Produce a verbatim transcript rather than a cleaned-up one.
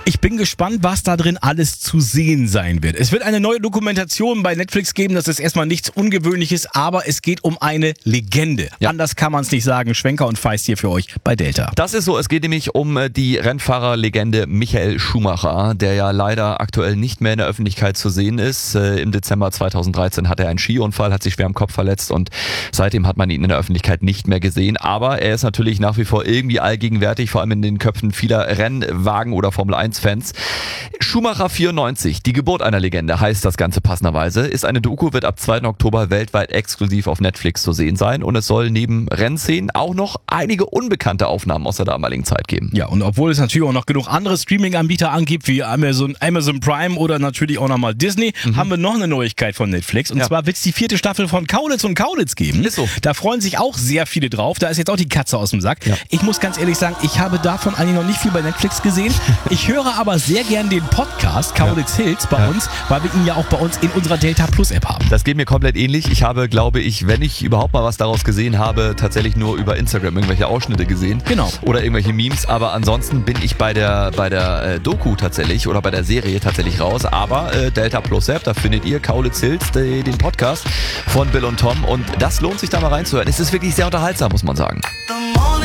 Ich bin gespannt, was da drin alles zu sehen sein wird. Es wird eine neue Dokumentation bei Netflix geben, das ist erstmal nichts Ungewöhnliches, aber es geht um eine Legende. Ja. Anders kann man es nicht sagen. Schwenker und Feist hier für euch bei Delta. Das ist so, es geht nämlich um die Rennfahrerlegende Michael Schumacher, der ja leider aktuell nicht mehr in der Öffentlichkeit zu sehen ist. Äh, Im Dezember zweitausenddreizehn hatte er einen Skiunfall, hat sich schwer am Kopf verletzt und seitdem hat man ihn in der Öffentlichkeit nicht mehr gesehen. Aber er ist natürlich nach wie vor irgendwie allgegenwärtig, vor allem in den Köpfen vieler Rennwagen- oder Formel eins Fans. Schumacher vierundneunzig, die Geburt einer Legende, heißt das Ganze passenderweise, ist eine Doku, wird ab zweiten Oktober weltweit exklusiv auf Netflix zu sehen sein und es soll neben Rennszenen auch noch einige unbekannte Aufnahmen aus der damaligen Zeit geben. Ja, und obwohl es natürlich auch noch genug andere Streaming-Anbieter angibt, wie Amazon, Amazon Prime oder natürlich auch nochmal Disney, mhm. haben wir noch eine Neuigkeit von Netflix und ja. zwar wird es die vierte Staffel von Kaulitz und Kaulitz geben. Ist so. Da freuen sich auch sehr viele drauf, da ist jetzt auch die Katze aus dem Sack. Ja. Ich muss ganz ehrlich sagen, ich habe davon eigentlich noch nicht viel bei Netflix gesehen. Ich höre aber sehr gern den Podcast Kaulitz ja. Hills bei ja. uns, weil wir ihn ja auch bei uns in unserer Delta Plus App haben. Das geht mir komplett ähnlich. Ich habe, glaube ich, wenn ich überhaupt mal was daraus gesehen habe, tatsächlich nur über Instagram irgendwelche Ausschnitte gesehen. Genau. Oder irgendwelche Memes. Aber ansonsten bin ich bei der, bei der äh, Doku tatsächlich oder bei der Serie tatsächlich raus. Aber äh, Delta Plus App, da findet ihr Kaulitz Hills, de, den Podcast von Bill und Tom. Und das lohnt sich da mal reinzuhören. Es ist wirklich sehr unterhaltsam, muss man sagen.